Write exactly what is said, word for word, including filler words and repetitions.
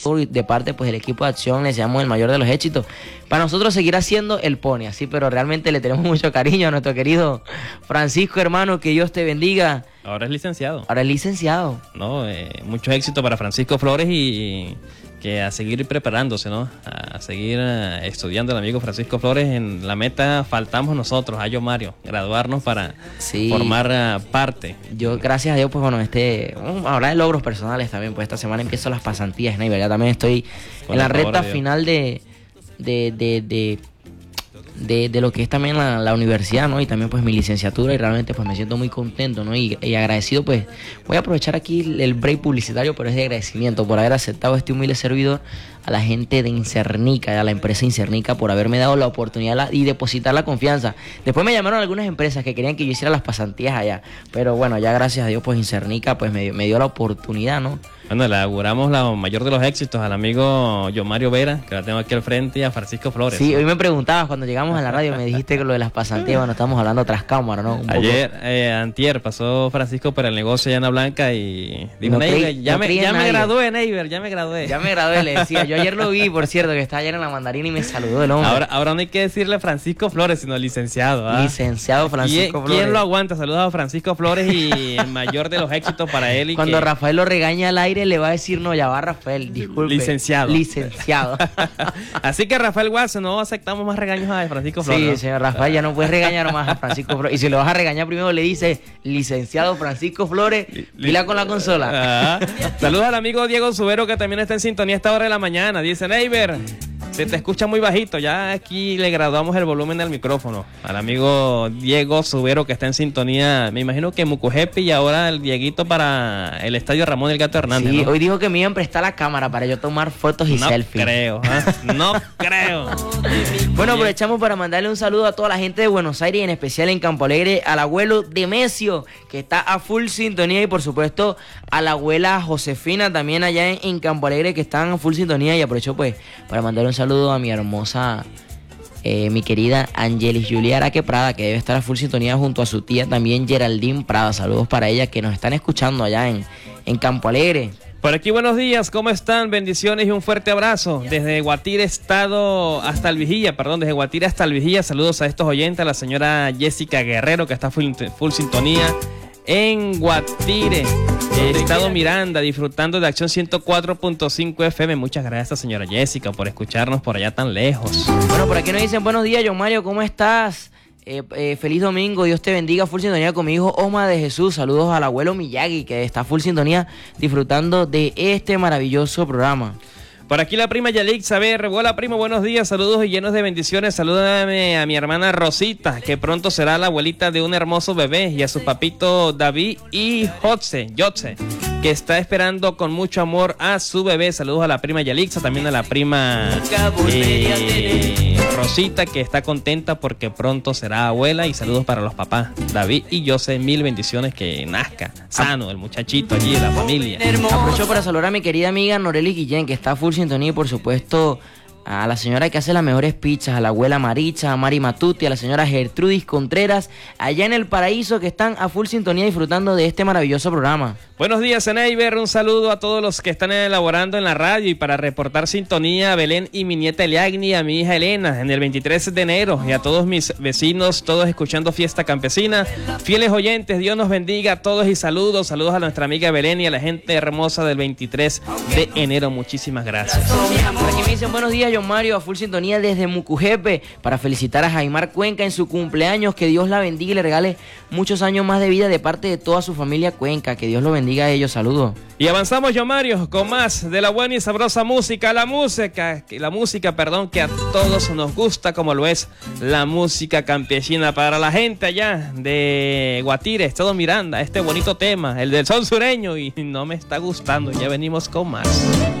de parte pues del equipo de acción le deseamos el mayor de los éxitos. Para nosotros seguirá siendo el Pony, así, pero realmente le tenemos mucho cariño a nuestro querido Francisco, hermano, que Dios te bendiga. Ahora es licenciado. Ahora es licenciado. No, eh, mucho éxito para Francisco Flores y que a seguir preparándose, ¿no? A seguir uh, estudiando el amigo Francisco Flores. En la meta faltamos nosotros, Ayo Mario, graduarnos para sí. formar uh, parte. Yo, gracias a Dios, pues bueno, este, vamos a hablar de logros personales también, pues esta semana empiezo las pasantías, ¿no? Y ya también estoy Con en la recta final de, de, de, de De, de lo que es también la, la universidad, ¿no? Y también pues mi licenciatura, y realmente pues me siento muy contento, ¿no? Y, y agradecido, pues voy a aprovechar aquí el break publicitario, pero es de agradecimiento por haber aceptado este humilde servidor, a la gente de Incernica, a la empresa Incernica, por haberme dado la oportunidad y depositar la confianza. Después me llamaron algunas empresas que querían que yo hiciera las pasantías allá, pero bueno, ya gracias a Dios pues Incernica pues me, me dio la oportunidad, ¿no? Bueno, le auguramos la mayor de los éxitos al amigo John Mario Vera, que la tengo aquí al frente, y a Francisco Flores. Sí, hoy me preguntabas cuando llegamos a la radio, me dijiste que lo de las pasantías, bueno, estamos hablando tras cámara, ¿no? Un Ayer, eh, antier, pasó Francisco para el negocio allá en La Blanca y dijo, no Neiber, creí, ya, no me, ya me gradué, Neiber, ya me gradué. Ya me gradué, le decía. Yo ayer lo vi, por cierto, que está ayer en la mandarina y me saludó el hombre. Ahora, ahora no hay que decirle Francisco Flores, sino licenciado. ¿Ah? Licenciado Francisco ¿Quién, Flores. ¿Quién lo aguanta? Saludos a Francisco Flores y el mayor de los éxitos para él. Y cuando que... Rafael lo regaña al aire, le va a decir, no, ya va Rafael, disculpe. Licenciado. Licenciado. Así que Rafael Watson, no aceptamos más regaños a Francisco Flores. Sí, ¿no? señor Rafael, ya no puedes regañar más a Francisco Flores. Y si lo vas a regañar primero, le dice, licenciado Francisco Flores, pila con la consola. Ah. Saludos al amigo Diego Subero, que también está en sintonía a esta hora de la mañana. Dice, Neiber, se te escucha muy bajito. Ya aquí le graduamos el volumen del micrófono al amigo Diego Subero, que está en sintonía, me imagino que Mucujepe, y ahora el Dieguito para el Estadio Ramón El Gato Hernández. Sí, ¿no? Hoy dijo que me iban a prestar la cámara para yo tomar fotos y no selfies. Creo, ¿eh? No creo. Bueno, aprovechamos para mandarle un saludo a toda la gente de Buenos Aires, y en especial en Campo Alegre, al abuelo Demesio, que está a full sintonía, y por supuesto a la abuela Josefina, también allá en, en Campo Alegre, que están a full sintonía. Y aprovecho pues para mandarle un saludo a mi hermosa, eh, mi querida Angelis Julia Araque Prada, que debe estar a full sintonía junto a su tía también Geraldine Prada. Saludos para ella, que nos están escuchando allá en, en Campo Alegre. Por aquí, buenos días, ¿cómo están? Bendiciones y un fuerte abrazo. Desde Guatire, estado hasta el Vigía, perdón, desde Guatire hasta el Vigía. Saludos a estos oyentes, a la señora Jessica Guerrero, que está full, full sintonía en Guatire, estado Miranda, disfrutando de Acción ciento cuatro punto cinco F M. Muchas gracias, señora Jessica, por escucharnos por allá tan lejos. Bueno, por aquí nos dicen, buenos días, John Mario, ¿cómo estás? Eh, eh, feliz domingo, Dios te bendiga, full sintonía con mi hijo Oma de Jesús. Saludos al abuelo Miyagi, que está full sintonía disfrutando de este maravilloso programa. Por aquí la prima Yalixa B R. Hola, primo, buenos días, saludos y llenos de bendiciones. Salúdame a mi hermana Rosita, que pronto será la abuelita de un hermoso bebé, y a su papito David y Jotze, Jotze, que está esperando con mucho amor a su bebé. Saludos a la prima Yalixa, también a la prima eh, Rosita, que está contenta porque pronto será abuela. Y saludos para los papás David y José, mil bendiciones, que nazca sano el muchachito allí, la familia. Aprovecho para saludar a mi querida amiga Noreli Guillén, que está full sintonía, y por supuesto a la señora que hace las mejores pizzas, a la abuela Maricha, a Mari Matuti, a la señora Gertrudis Contreras, allá en el Paraíso, que están a full sintonía disfrutando de este maravilloso programa. Buenos días, Neiber, un saludo a todos los que están elaborando en la radio, y para reportar sintonía a Belén y mi nieta Eliagni, a mi hija Elena, en el veintitrés de enero, y a todos mis vecinos, todos escuchando Fiesta Campesina, fieles oyentes, Dios nos bendiga a todos, y saludos, saludos a nuestra amiga Belén y a la gente hermosa del veintitrés de enero, muchísimas gracias. Por aquí me dicen, buenos días, John Mario, a full sintonía desde Mucujepe, para felicitar a Jaimar Cuenca en su cumpleaños, que Dios la bendiga y le regale muchos años más de vida de parte de toda su familia Cuenca, que Dios lo bendiga a ellos, saludos. Y avanzamos, John Mario, con más de la buena y sabrosa música, la música, la música, perdón, que a todos nos gusta, como lo es la música campesina. Para la gente allá de Guatire, Estado Miranda, este bonito tema, el del sol sureño, y no me está gustando, ya venimos con más.